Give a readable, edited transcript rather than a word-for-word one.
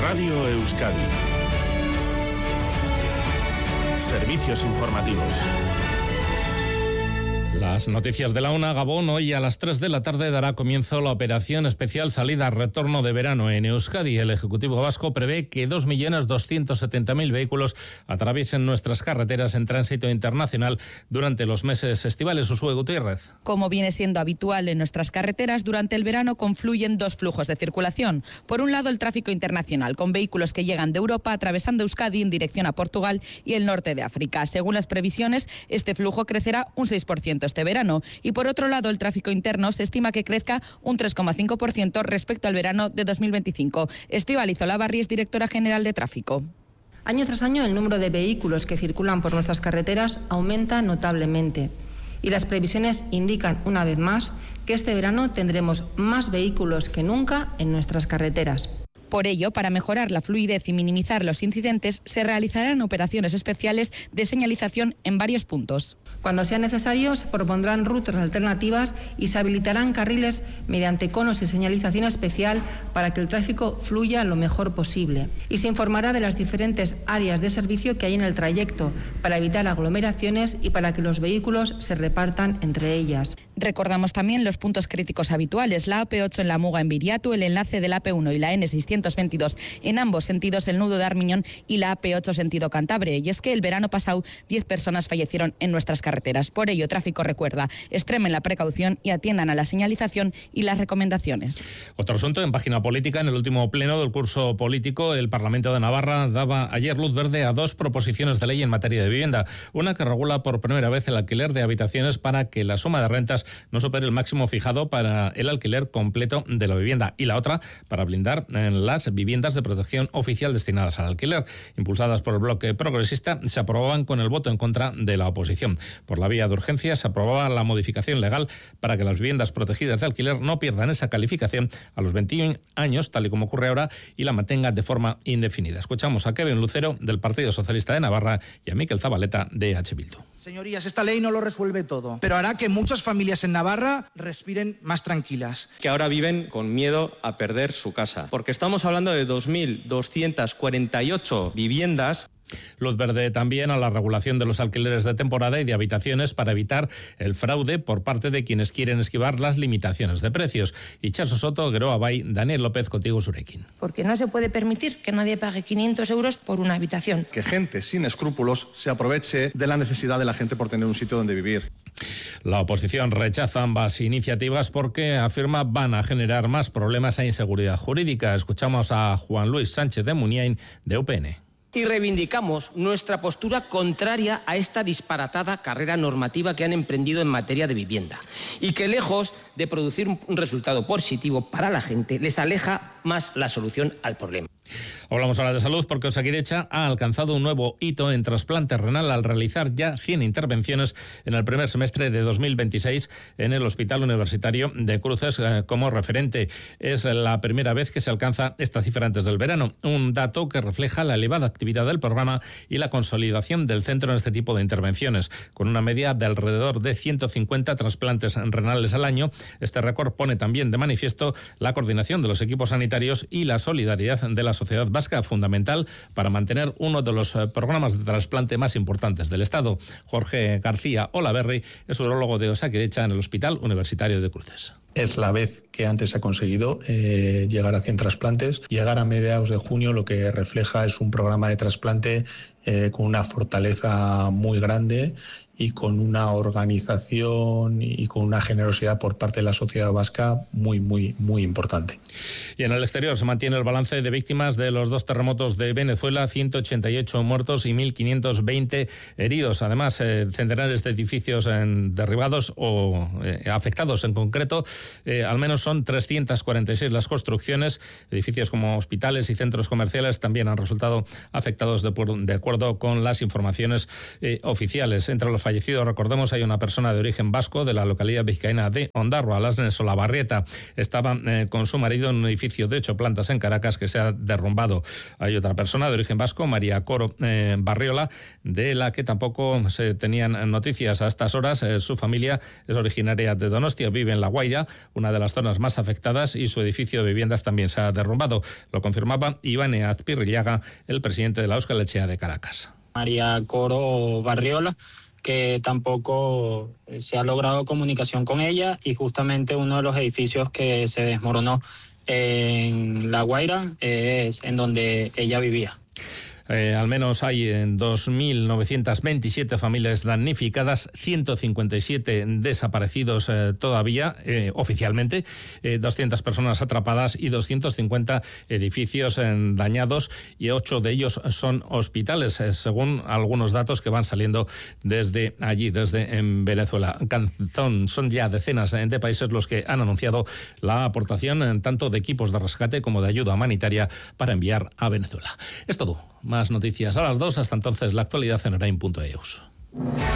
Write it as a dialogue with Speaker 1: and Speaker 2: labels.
Speaker 1: Radio Euskadi. Servicios informativos.
Speaker 2: Las noticias de la una. Gabón, hoy a las 3 de la tarde dará comienzo la operación especial salida-retorno de verano en Euskadi. El Ejecutivo vasco prevé que 2.270.000 vehículos atraviesen nuestras carreteras en tránsito internacional durante los meses estivales. Uxue Gutiérrez.
Speaker 3: Como viene siendo habitual en nuestras carreteras, durante el verano confluyen dos flujos de circulación. Por un lado, el tráfico internacional, con vehículos que llegan de Europa atravesando Euskadi en dirección a Portugal y el norte de África. Según las previsiones, este flujo crecerá un 6% este verano. Y por otro lado, el tráfico interno se estima que crezca un 3,5% respecto al verano de 2025. Estíbaliz Olavarri es directora general de Tráfico.
Speaker 4: Año tras año, el número de vehículos que circulan por nuestras carreteras aumenta notablemente. Y las previsiones indican, una vez más, que este verano tendremos más vehículos que nunca en nuestras carreteras.
Speaker 3: Por ello, para mejorar la fluidez y minimizar los incidentes, se realizarán operaciones especiales de señalización en varios puntos.
Speaker 4: Cuando sea necesario, se propondrán rutas alternativas y se habilitarán carriles mediante conos y señalización especial para que el tráfico fluya lo mejor posible. Y se informará de las diferentes áreas de servicio que hay en el trayecto para evitar aglomeraciones y para que los vehículos se repartan entre ellas.
Speaker 3: Recordamos también los puntos críticos habituales, la AP8 en la Muga en Viriatu, el enlace de la AP1 y la N622 en ambos sentidos, el nudo de Armiñón y la AP8 sentido Cantabria. Y es que el verano pasado 10 personas fallecieron en nuestras carreteras. Por ello, Tráfico recuerda, extremen la precaución y atiendan a la señalización y las recomendaciones.
Speaker 2: Otro asunto en página política. En el último pleno del curso político, el Parlamento de Navarra daba ayer luz verde a dos proposiciones de ley en materia de vivienda. Una que regula por primera vez el alquiler de habitaciones para que la suma de rentas no supere el máximo fijado para el alquiler completo de la vivienda, y la otra para blindar las viviendas de protección oficial destinadas al alquiler. Impulsadas por el bloque progresista, se aprobaban con el voto en contra de la oposición. Por la vía de urgencia se aprobaba la modificación legal para que las viviendas protegidas de alquiler no pierdan esa calificación a los 21 años, tal y como ocurre ahora, y la mantengan de forma indefinida. Escuchamos a Kevin Lucero, del Partido Socialista de Navarra, y a Miquel Zabaleta, de EH Bildu.
Speaker 5: Señorías, esta ley no lo resuelve todo, pero hará que muchas familias en Navarra respiren más tranquilas.
Speaker 6: Que ahora viven con miedo a perder su casa, porque estamos hablando de 2.248 viviendas.
Speaker 2: Luz verde también a la regulación de los alquileres de temporada y de habitaciones para evitar el fraude por parte de quienes quieren esquivar las limitaciones de precios. Itxaso Soto, Geroa Bai, Daniel López, Contigo Zurekin.
Speaker 7: Porque no se puede permitir que nadie pague 500 euros por una habitación.
Speaker 8: Que gente sin escrúpulos se aproveche de la necesidad de la gente por tener un sitio donde vivir.
Speaker 2: La oposición rechaza ambas iniciativas porque, afirma, van a generar más problemas e inseguridad jurídica. Escuchamos a Juan Luis Sánchez de Muniain, de UPN.
Speaker 9: Y reivindicamos nuestra postura contraria a esta disparatada carrera normativa que han emprendido en materia de vivienda y que, lejos de producir un resultado positivo para la gente, les aleja más la solución al problema.
Speaker 2: Hablamos ahora de salud porque Osakidetza ha alcanzado un nuevo hito en trasplante renal al realizar ya 100 intervenciones en el primer semestre de 2026 en el Hospital Universitario de Cruces como referente. Es la primera vez que se alcanza esta cifra antes del verano, un dato que refleja la elevada actividad del programa y la consolidación del centro en este tipo de intervenciones. Con una media de alrededor de 150 trasplantes renales al año, este récord pone también de manifiesto la coordinación de los equipos sanitarios y la solidaridad de la sociedad vasca, fundamental para mantener uno de los programas de trasplante más importantes del Estado. Jorge García Olaverri es urologo de Osakidetza en el Hospital Universitario de Cruces.
Speaker 10: Es la vez que antes ha conseguido llegar a 100 trasplantes. Llegar a mediados de junio lo que refleja es un programa de trasplante con una fortaleza muy grande y con una organización y con una generosidad por parte de la sociedad vasca muy, muy, muy importante.
Speaker 2: Y en el exterior se mantiene el balance de víctimas de los dos terremotos de Venezuela, 188 muertos y 1.520 heridos. Además, centenares de edificios derribados o afectados en concreto. Al menos son 346 las construcciones. Edificios como hospitales y centros comerciales también han resultado afectados de acuerdo con las informaciones oficiales. Entre los fallecidos, recordemos, hay una persona de origen vasco de la localidad vizcaína de Ondarroa, Lasnes Olabarrieta. Estaba con su marido en un edificio de 8 plantas en Caracas que se ha derrumbado. Hay otra persona de origen vasco, María Coro Barriola, de la que tampoco se tenían noticias a estas horas. Su familia es originaria de Donostia, vive en La Guaira una de las zonas más afectadas, y su edificio de viviendas también se ha derrumbado. Lo confirmaba Ivane Azpirrillaga, el presidente de la Euskal Etxea de Caracas.
Speaker 11: María Coro Barriola, que tampoco se ha logrado comunicación con ella, y justamente uno de los edificios que se desmoronó en La Guaira es en donde ella vivía.
Speaker 2: Al menos hay 2.927 familias damnificadas, 157 desaparecidos todavía oficialmente, 200 personas atrapadas y 250 edificios dañados, y 8 de ellos son hospitales, según algunos datos que van saliendo desde allí, desde Venezuela. Son ya decenas de países los que han anunciado la aportación tanto de equipos de rescate como de ayuda humanitaria para enviar a Venezuela. Es todo. Más noticias a las 2. Hasta entonces, la actualidad en Orain.eus.